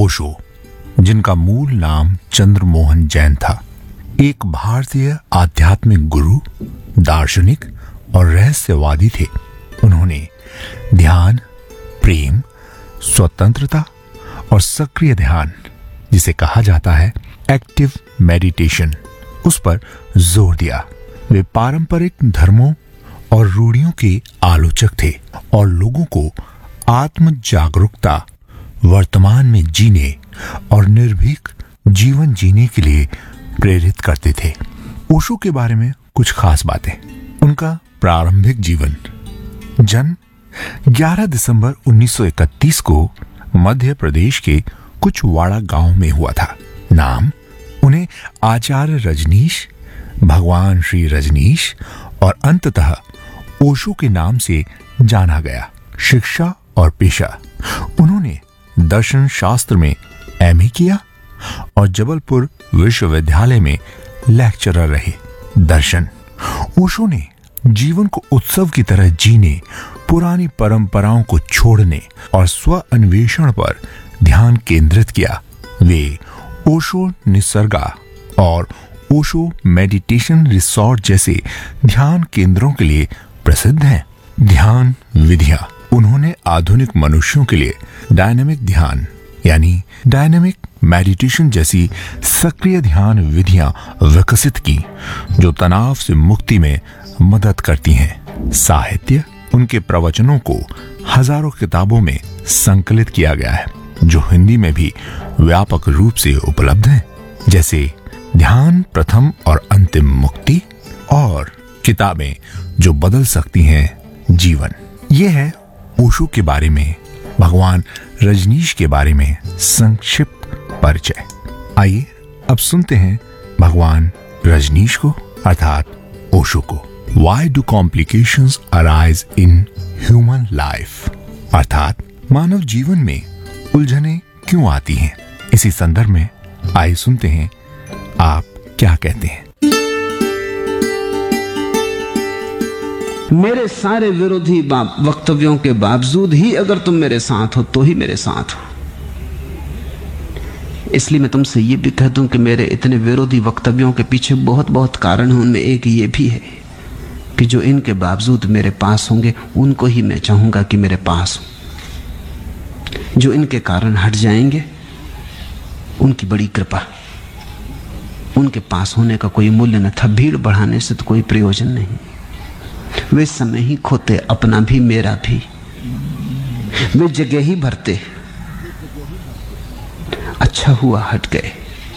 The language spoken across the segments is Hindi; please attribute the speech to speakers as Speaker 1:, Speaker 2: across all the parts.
Speaker 1: ओशो, जिनका मूल नाम चंद्रमोहन जैन था, एक भारतीय आध्यात्मिक गुरु, दार्शनिक और रहस्यवादी थे। उन्होंने ध्यान, प्रेम, स्वतंत्रता और सक्रिय ध्यान, जिसे कहा जाता है एक्टिव मेडिटेशन, उस पर जोर दिया। वे पारंपरिक धर्मों और रूढ़ियों के आलोचक थे और लोगों को आत्म जागरूकता, वर्तमान में जीने और निर्भीक जीवन जीने के लिए प्रेरित करते थे। ओशो के बारे में कुछ खास बातें। उनका प्रारंभिक जीवन। जन्म 11 दिसंबर 1931 को मध्य प्रदेश के कुचवाड़ा गांव में हुआ था। नाम उन्हें आचार्य रजनीश, भगवान श्री रजनीश और अंततः ओशो के नाम से जाना गया। शिक्षा और पेशा। उन्होंने दर्शन शास्त्र में एमए किया और जबलपुर विश्वविद्यालय में लेक्चरर रहे। दर्शन। ओशो ने जीवन को उत्सव की तरह जीने, पुरानी परंपराओं को छोड़ने और स्व अन्वेषण पर ध्यान केंद्रित किया। वे ओशो निसर्गा और ओशो मेडिटेशन रिसोर्ट जैसे ध्यान केंद्रों के लिए प्रसिद्ध हैं। ध्यान विधियां। उन्होंने आधुनिक मनुष्यों के लिए डायनामिक ध्यान यानी डायनामिक मेडिटेशन जैसी सक्रिय ध्यान विधियां विकसित की, जो तनाव से मुक्ति में मदद करती हैं। साहित्य। उनके प्रवचनों को हजारों किताबों में संकलित किया गया है, जो हिंदी में भी व्यापक रूप से उपलब्ध हैं, जैसे ध्यान प्रथम और अंतिम मुक्ति और किताबें जो बदल सकती हैं जीवन। यह है ओशो के बारे में, भगवान रजनीश के बारे में संक्षिप्त परिचय। आइए अब सुनते हैं भगवान रजनीश को अर्थात ओशो को। Why do complications arise in human life? अर्थात मानव जीवन में उलझने क्यों आती हैं? इसी संदर्भ में आइए सुनते हैं आप क्या कहते हैं।
Speaker 2: मेरे सारे विरोधी वक्तव्यों के बावजूद ही अगर तुम मेरे साथ हो तो ही मेरे साथ हो। इसलिए मैं तुमसे ये भी कह दूं कि मेरे इतने विरोधी वक्तव्यों के पीछे बहुत बहुत कारण है। उनमें एक ये भी है कि जो इनके बावजूद मेरे पास होंगे उनको ही मैं चाहूंगा कि मेरे पास हो। जो इनके कारण हट जाएंगे उनकी बड़ी कृपा, उनके पास होने का कोई मूल्य न था। भीड़ बढ़ाने से तो कोई प्रयोजन नहीं। वे समय ही खोते, अपना भी मेरा भी। वे जगह ही भरते। अच्छा हुआ हट गए।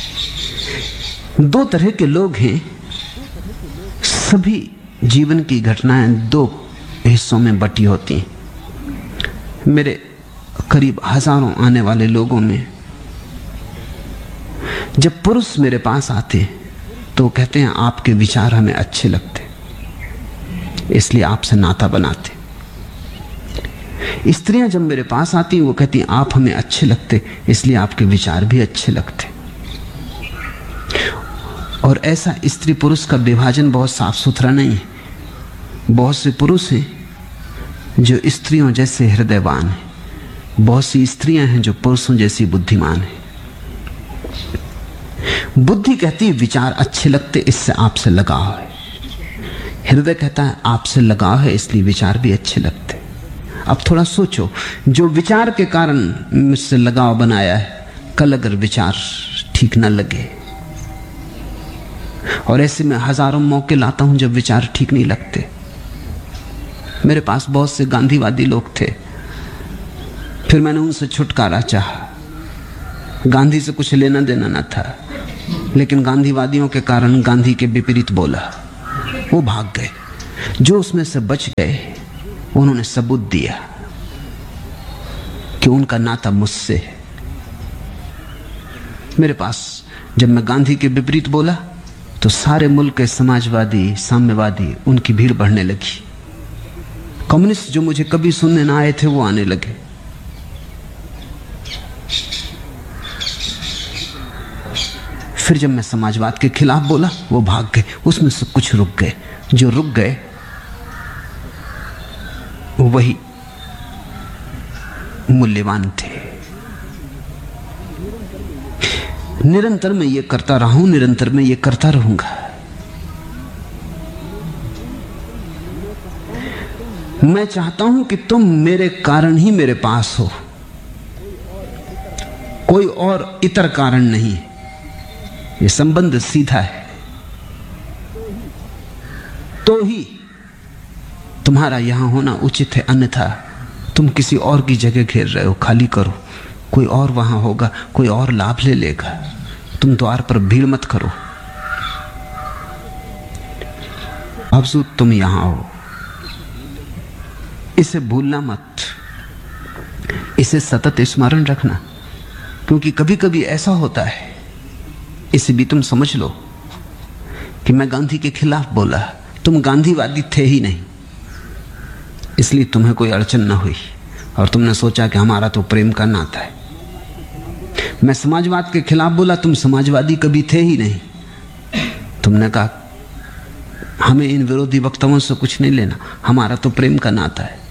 Speaker 2: दो तरह के लोग हैं। सभी जीवन की घटनाएं दो हिस्सों में बटी होती हैं। मेरे करीब हजारों आने वाले लोगों में जब पुरुष मेरे पास आते तो वो कहते हैं आपके विचार हमें अच्छे लगते, इसलिए आपसे नाता बनाते। स्त्रियां जब मेरे पास आती हैं वो कहती हैं आप हमें अच्छे लगते, इसलिए आपके विचार भी अच्छे लगते। और ऐसा स्त्री पुरुष का विभाजन बहुत साफ सुथरा नहीं है। बहुत से पुरुष हैं जो स्त्रियों जैसे हृदयवान हैं, बहुत सी स्त्रियां हैं जो पुरुषों जैसी बुद्धिमान हैं। बुद्धि कहती है विचार अच्छे लगते, इससे आपसे लगाव है। हृदय कहता है आपसे लगाव है, इसलिए विचार भी अच्छे लगते। अब थोड़ा सोचो, जो विचार के कारण मुझसे लगाव बनाया है, कल अगर विचार ठीक न लगे, और ऐसे में हजारों मौके लाता हूं जब विचार ठीक नहीं लगते। मेरे पास बहुत से गांधीवादी लोग थे, फिर मैंने उनसे छुटकारा चाहा। गांधी से कुछ लेना देना न था, लेकिन गांधीवादियों के कारण गांधी के विपरीत बोला, वो भाग गए। जो उसमें से बच गए उन्होंने सबूत दिया कि उनका नाता मुझसे है। मेरे पास जब मैं गांधी के विपरीत बोला तो सारे मुल्क के समाजवादी, साम्यवादी, उनकी भीड़ बढ़ने लगी। कम्युनिस्ट जो मुझे कभी सुनने ना आए थे वो आने लगे। फिर जब मैं समाजवाद के खिलाफ बोला वो भाग गए। उसमें से कुछ रुक गए। जो रुक गए वही मूल्यवान थे। निरंतर मैं ये करता रहा हूं, निरंतर मैं ये करता रहूंगा। मैं चाहता हूं कि तुम मेरे कारण ही मेरे पास हो, कोई और इतर कारण नहीं। ये संबंध सीधा है, तो ही तुम्हारा यहां होना उचित है, अन्यथा तुम किसी और की जगह घेर रहे हो। खाली करो, कोई और वहां होगा, कोई और लाभ ले लेगा। तुम द्वार पर भीड़ मत करो। अफजूद तुम यहां हो, इसे भूलना मत, इसे सतत स्मरण रखना, क्योंकि कभी कभी ऐसा होता है, इसे भी तुम समझ लो कि मैं गांधी के खिलाफ बोला, तुम गांधीवादी थे ही नहीं, इसलिए तुम्हें कोई अड़चन न हुई और तुमने सोचा कि हमारा तो प्रेम का नाता है। मैं समाजवाद के खिलाफ बोला, तुम समाजवादी कभी थे ही नहीं, तुमने कहा हमें इन विरोधी वक्तव्यों से कुछ नहीं लेना, हमारा तो प्रेम का नाता है।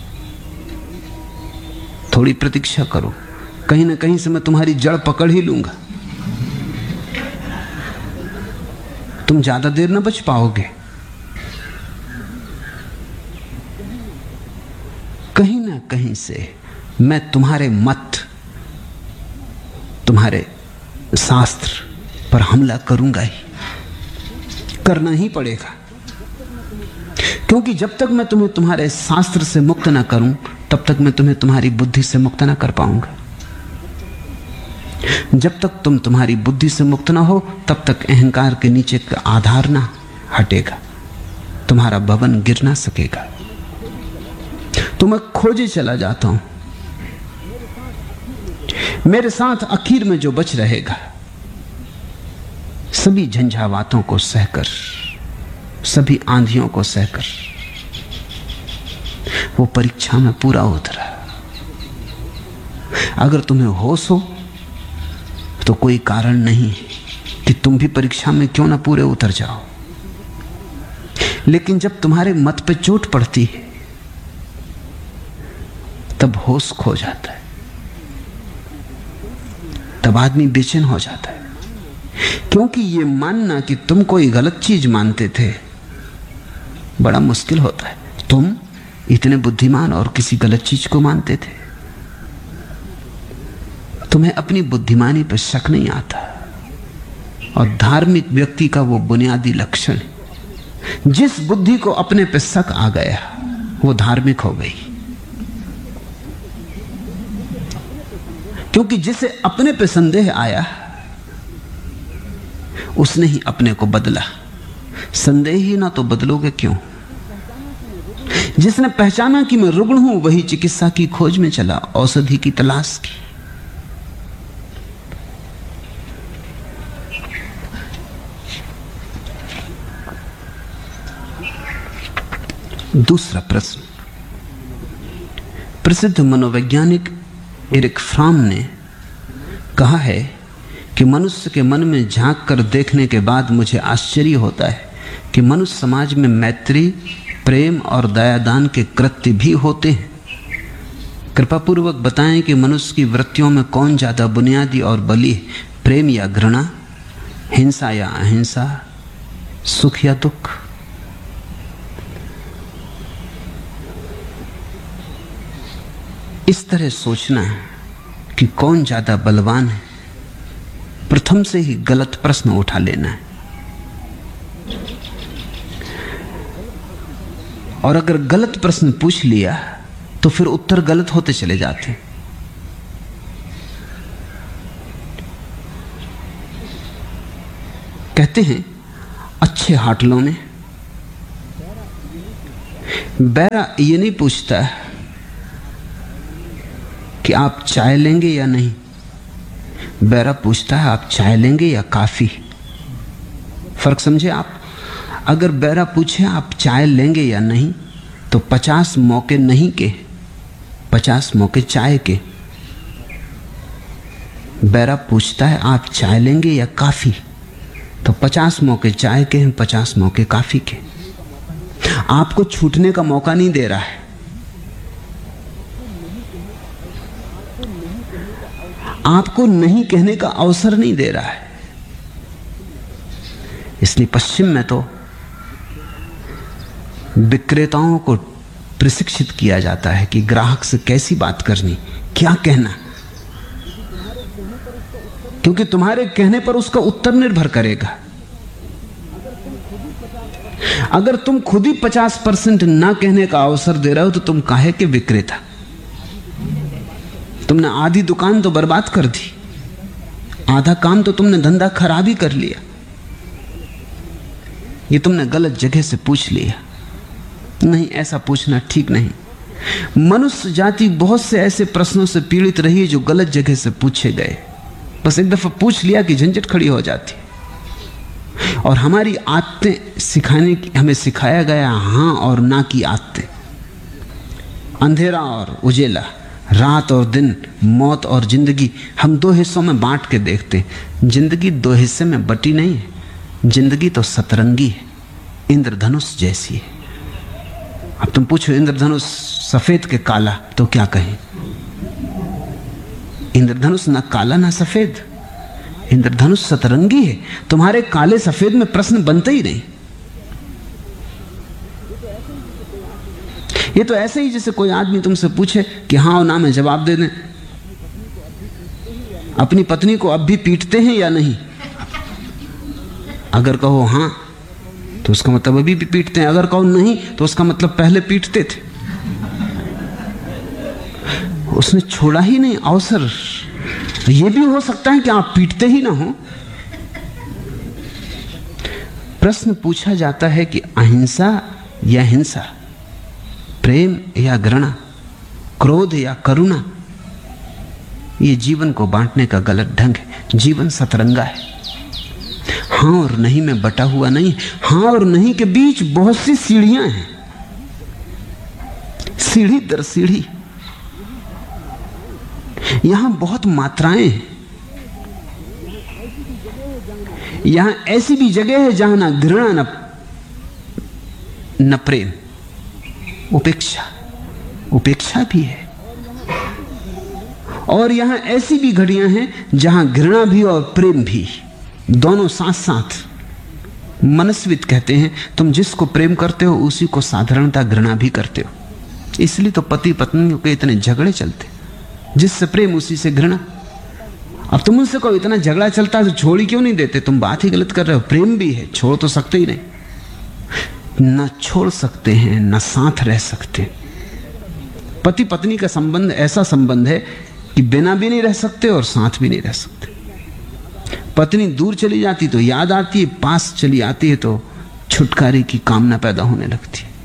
Speaker 2: थोड़ी प्रतीक्षा करो, कहीं ना कहीं से मैं तुम्हारी जड़ पकड़ ही लूंगा। तुम ज्यादा देर न बच पाओगे। कहीं ना कहीं से मैं तुम्हारे मत, तुम्हारे शास्त्र पर हमला करूंगा ही, करना ही पड़ेगा। क्योंकि जब तक मैं तुम्हें तुम्हारे शास्त्र से मुक्त ना करूं, तब तक मैं तुम्हें तुम्हारी बुद्धि से मुक्त ना कर पाऊंगा। जब तक तुम तुम्हारी बुद्धि से मुक्त ना हो, तब तक अहंकार के नीचे का आधार ना हटेगा, तुम्हारा भवन गिर ना सकेगा। तो मैं खोजे चला जाता हूं। मेरे साथ आखिर में जो बच रहेगा, सभी झंझावातों को सहकर, सभी आंधियों को सहकर, वो परीक्षा में पूरा उतरा। अगर तुम्हें होश हो तो कोई कारण नहीं कि तुम भी परीक्षा में क्यों ना पूरे उतर जाओ। लेकिन जब तुम्हारे मत पे चोट पड़ती है, तब होश खो जाता है, तब आदमी बेचैन हो जाता है। क्योंकि ये मानना कि तुम कोई गलत चीज मानते थे बड़ा मुश्किल होता है। तुम इतने बुद्धिमान और किसी गलत चीज को मानते थे। तुम्हें अपनी बुद्धिमानी पर शक नहीं आता, और धार्मिक व्यक्ति का वो बुनियादी लक्षण है। जिस बुद्धि को अपने पे शक आ गया, वो धार्मिक हो गई। क्योंकि जिसे अपने पे संदेह आया, उसने ही अपने को बदला। संदेह ही ना तो बदलोगे क्यों? जिसने पहचाना कि मैं रुग्ण हूं, वही चिकित्सा की खोज में चला, औषधि की तलाश की। दूसरा प्रश्न। प्रसिद्ध मनोवैज्ञानिक एरिक फ्राम ने कहा है कि मनुष्य के मन में झांक कर देखने के बाद मुझे आश्चर्य होता है कि मनुष्य समाज में मैत्री, प्रेम और दयादान के कृत्य भी होते हैं। कृपा पूर्वक बताएं कि मनुष्य की वृत्तियों में कौन ज्यादा बुनियादी और बली है, प्रेम या घृणा, हिंसा या अहिंसा, सुख या दुख। इस तरह सोचना कि कौन ज्यादा बलवान है, प्रथम से ही गलत प्रश्न उठा लेना है। और अगर गलत प्रश्न पूछ लिया तो फिर उत्तर गलत होते चले जाते हैं। कहते हैं अच्छे होटलों में बैरा ये नहीं पूछता कि आप चाय लेंगे या नहीं, बैरा पूछता है आप चाय लेंगे या काफी। फर्क समझे आप? अगर बैरा पूछे आप चाय लेंगे या नहीं, तो 50 मौके नहीं के, 50 मौके चाय के। बैरा पूछता है आप चाय लेंगे या काफी, तो 50 मौके चाय के हैं, 50 मौके काफी के। आपको छूटने का मौका नहीं दे रहा है। आपको नहीं कहने का अवसर नहीं दे रहा है। इसलिए पश्चिम में तो विक्रेताओं को प्रशिक्षित किया जाता है कि ग्राहक से कैसी बात करनी, क्या कहना, क्योंकि तुम्हारे कहने पर उसका उत्तर निर्भर करेगा। अगर तुम खुद ही 50% ना कहने का अवसर दे रहे हो तो तुम काहे के विक्रेता? तुमने आधी दुकान तो बर्बाद कर दी, आधा काम तो तुमने धंधा खराब ही कर लिया। ये तुमने गलत जगह से पूछ लिया। नहीं, ऐसा पूछना ठीक नहीं। मनुष्य जाति बहुत से ऐसे प्रश्नों से पीड़ित रही है जो गलत जगह से पूछे गए। बस एक दफा पूछ लिया कि झंझट खड़ी हो जाती। और हमारी आदतें सिखाने की, हमें सिखाया गया हां और ना की आदतें, अंधेरा और उजेला, रात और दिन, मौत और जिंदगी, हम दो हिस्सों में बांट के देखते हैं। जिंदगी दो हिस्से में बटी नहीं है, जिंदगी तो सतरंगी है, इंद्रधनुष जैसी है। अब तुम पूछो इंद्रधनुष सफेद के काला, तो क्या कहें? इंद्रधनुष ना काला ना सफेद, इंद्रधनुष सतरंगी है। तुम्हारे काले सफेद में प्रश्न बनते ही नहीं। ये तो ऐसे ही जैसे कोई आदमी तुमसे पूछे कि हाँ और ना में जवाब दे दें। अपनी पत्नी को अब भी पीटते हैं या नहीं? अगर कहो हाँ तो उसका मतलब अभी भी पीटते हैं, अगर कहो नहीं तो उसका मतलब पहले पीटते थे। उसने छोड़ा ही नहीं अवसर। यह भी हो सकता है कि आप पीटते ही ना हो। प्रश्न पूछा जाता है कि अहिंसा या हिंसा, प्रेम या घृणा, क्रोध या करुणा। यह जीवन को बांटने का गलत ढंग है। जीवन सतरंगा है, हां और नहीं में बटा हुआ नहीं। हां और नहीं के बीच बहुत सी सीढ़ियां हैं, सीढ़ी दर सीढ़ी। यहां बहुत मात्राएं हैं। यहां ऐसी भी जगह है जहां ना घृणा न प्रेम, उपेक्षा भी है। और यहां ऐसी भी घड़ियां हैं जहां घृणा भी और प्रेम भी, दोनों साथ साथ। मनस्वित कहते हैं तुम जिसको प्रेम करते हो उसी को साधारणता घृणा भी करते हो। इसलिए तो पति पत्नी के इतने झगड़े चलते, जिससे प्रेम उसी से घृणा। अब तुम उनसे कहो इतना झगड़ा चलता है तो छोड़ ही क्यों नहीं देते? तुम बात ही गलत कर रहे हो। प्रेम भी है, छोड़ तो सकते ही नहीं। न छोड़ सकते हैं न साथ रह सकते। पति पत्नी का संबंध ऐसा संबंध है कि बिना भी नहीं रह सकते और साथ भी नहीं रह सकते। पत्नी दूर चली जाती तो याद आती है, पास चली आती है तो छुटकारे की कामना पैदा होने लगती है।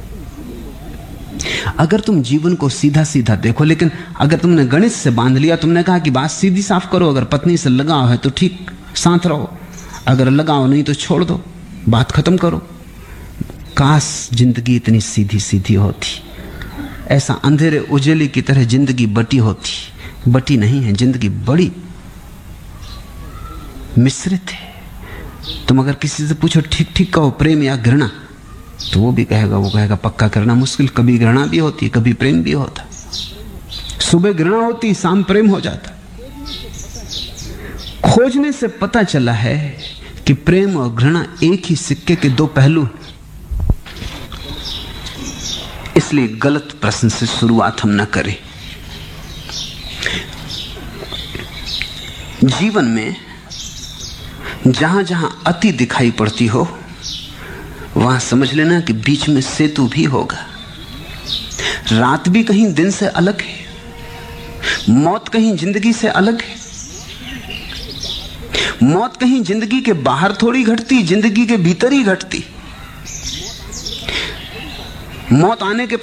Speaker 2: अगर तुम जीवन को सीधा सीधा देखो, लेकिन अगर तुमने गणित से बांध लिया, तुमने कहा कि बात सीधी साफ करो, अगर पत्नी से लगाव है तो ठीक साथ रहो, अगर लगाव नहीं तो छोड़ दो, बात खत्म करो। काश जिंदगी इतनी सीधी सीधी होती, ऐसा अंधेरे उजेले की तरह जिंदगी बटी होती। बटी नहीं है, जिंदगी बड़ी मिश्रित है। तुम अगर किसी से पूछो ठीक ठीक कहो प्रेम या घृणा, तो वो कहेगा पक्का करना मुश्किल। कभी घृणा भी होती है, कभी प्रेम भी होता। सुबह घृणा होती, शाम प्रेम हो जाता। खोजने से पता चला है कि प्रेम और घृणा एक ही सिक्के के दो पहलू। इसलिए गलत प्रश्न से शुरुआत हम न करें। जीवन में जहां जहां अति दिखाई पड़ती हो वहां समझ लेना कि बीच में सेतु भी होगा। रात भी कहीं दिन से अलग है, मौत कहीं जिंदगी से अलग है। मौत कहीं जिंदगी के बाहर थोड़ी घटती, जिंदगी के भीतर ही घटती। मौत आने के